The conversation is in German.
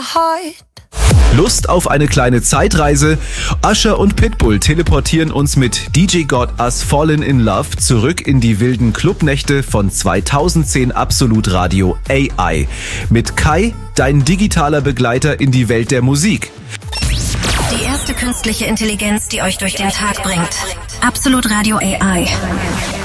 heart. Lust auf eine kleine Zeitreise? Usher und Pitbull teleportieren uns mit DJ Got Us Fallen in Love zurück in die wilden Clubnächte von 2010 Absolut Radio AI. Mit Kai, dein digitaler Begleiter in die Welt der Musik. Die erste künstliche Intelligenz, die euch durch den Tag bringt. Absolut Radio AI.